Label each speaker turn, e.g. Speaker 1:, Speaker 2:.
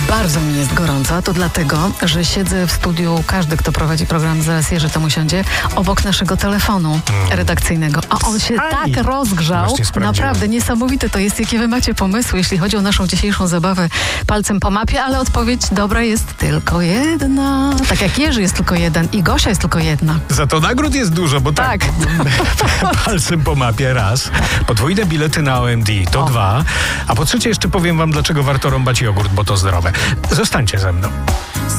Speaker 1: Bardzo mi jest gorąco, to dlatego, że siedzę w studiu, każdy, kto prowadzi program Zaraz Jerzy temu siądzie, obok naszego telefonu redakcyjnego. A on się tak rozgrzał. Naprawdę niesamowite to jest, jakie wy macie pomysły, jeśli chodzi o naszą dzisiejszą zabawę palcem po mapie, ale odpowiedź dobra jest tylko jedna. Tak jak Jerzy jest tylko jeden i Gosia jest tylko jedna.
Speaker 2: Za to nagród jest dużo, bo tak. Palcem po mapie raz. Podwójne bilety na OMD to 2. A po trzecie jeszcze powiem wam, dlaczego warto rąbać jogurt, bo to zdrowe. Zostańcie ze mną.